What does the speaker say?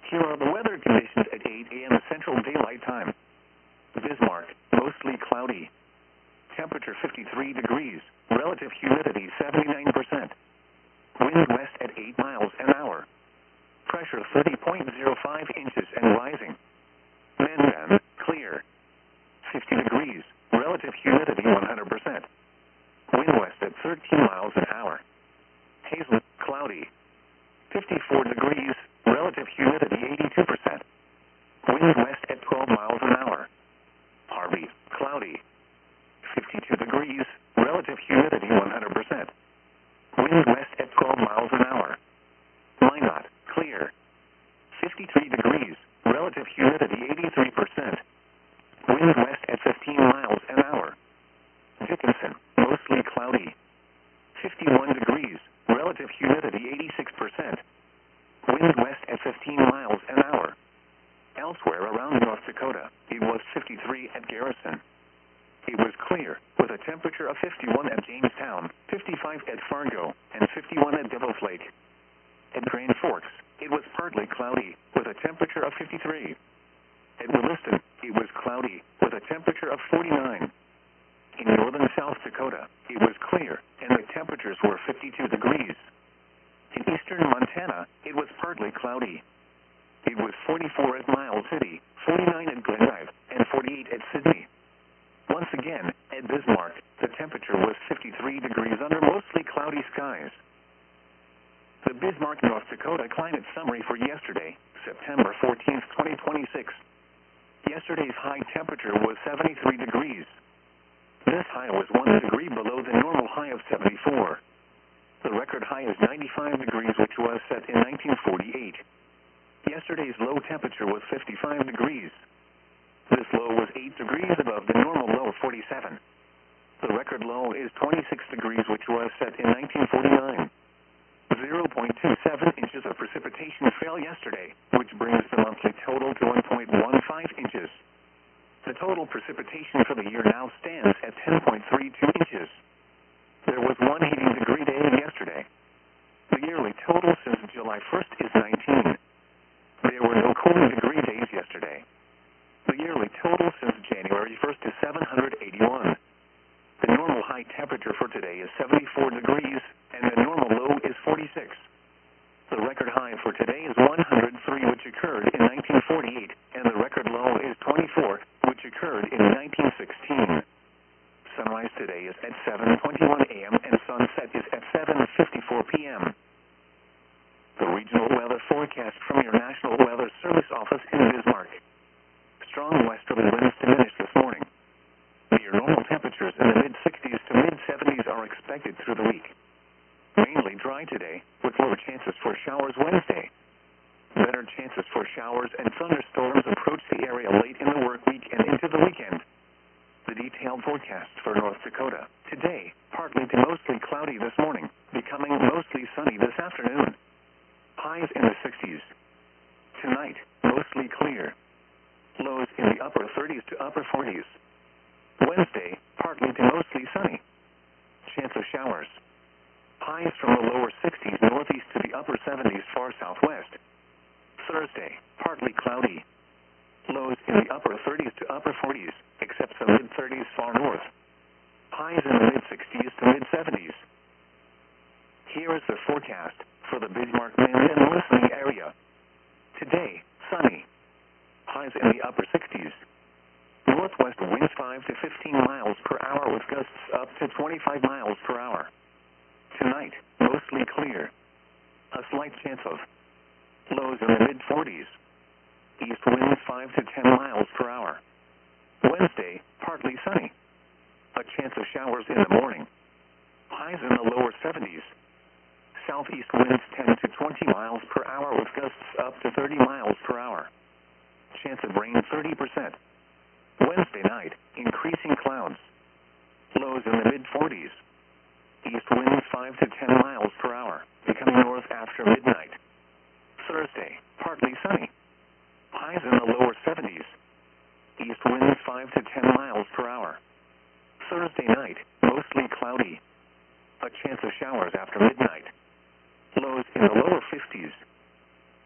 Here are the weather conditions at 8 a.m. Central Daylight Time. Bismarck, mostly cloudy. Temperature 53 degrees. Relative humidity 79%. Wind west at 8 miles an hour. Pressure 30.05 inches and rising. Mandan, clear. 50 degrees. Relative humidity 100%. Wind west at 13 miles an hour. Hazel, cloudy. 54 degrees. Relative humidity 82%. Wind west at 12 miles an hour. Harvey, cloudy. 52 degrees. Relative humidity 100%. Wind west at 12 miles an hour. Minot, clear. 53 degrees. Relative humidity 83%. Wind west at 15 miles an hour. Dickinson, mostly cloudy. 51 degrees. Relative humidity 86%. Wind west at 15 miles an hour. Elsewhere around North Dakota, it was 53 at Garrison. It was clear, with a temperature of 51 at Jamestown, 55 at Fargo, and 51 at Devil's Lake. At Grand Forks, it was partly cloudy, with a temperature of 53. At Williston, it was cloudy, with a temperature of 49. In northern South Dakota, it was clear, and the temperatures were 52 degrees. In eastern Montana, it was partly cloudy. It was 44 at Miles City, 49 at Glendive, and 48 at Sidney. Once again, at Bismarck, the temperature was 53 degrees under mostly cloudy skies. The Bismarck, North Dakota climate summary for yesterday, September 14, 2026. Yesterday's high temperature was 73 degrees. This high was 1 degree below the normal high of 74. The record high is 95 degrees, which was set in 1948. Yesterday's low temperature was 55 degrees. This low was 8 degrees above the normal low of 47. The record low is 26 degrees, which was set in 1949. 0.27 inches of precipitation fell yesterday, which brings the monthly total to 1.15 inches. The total precipitation for the year now stands at 10.32 inches. There was one heating degree day yesterday. The yearly total since July 1st is 19. There were no cooling degree days yesterday. The yearly total since January 1st is 781. The normal high temperature for today is 74 degrees, and the normal low is 46. The record high for today is 103, which occurred in 1948, and the record low is 24, which occurred in 1916. Sunrise today is at 7:21 a.m. and sunset is at 7:54 p.m. The regional weather forecast from your National Weather Service office in Bismarck. Strong westerly winds diminished this morning. Near normal temperatures in the mid-60s to mid-70s are expected through the week. Mainly dry today, with lower chances for showers Wednesday. Better chances for showers and thunderstorms approach the area late in the work week and into the weekend. The detailed forecast for North Dakota. Today, partly to mostly cloudy this morning, becoming mostly sunny this afternoon. Highs in the 60s. Tonight, mostly clear. Lows in the upper 30s to upper 40s. Wednesday, partly to mostly sunny. Chance of showers. Highs from the lower 60s northeast to the upper 70s far southwest. Thursday, partly cloudy. Lows in the upper 30s to upper 40s, except some mid-30s far north. Highs in the mid-60s to mid-70s. Here is the forecast for the Bismarck, Minden, and listening area. Today, sunny. Highs in the upper 60s. Northwest winds 5 to 15 miles per hour with gusts up to 25 miles per hour. Tonight, mostly clear. A slight chance of lows in the mid-40s. East winds 5 to 10 miles per hour. Wednesday, partly sunny. A chance of showers in the morning. Highs in the lower 70s. Southeast winds 10 to 20 miles per hour with gusts up to 30 miles per hour. Chance of rain 30%. Wednesday night, increasing clouds. Lows in the mid-40s. East winds 5 to 10 miles per hour, becoming north after midnight. Thursday, partly sunny. Highs in the lower 70s. East winds 5 to 10 miles per hour. Thursday night, mostly cloudy. A chance of showers after midnight. Lows in the lower 50s.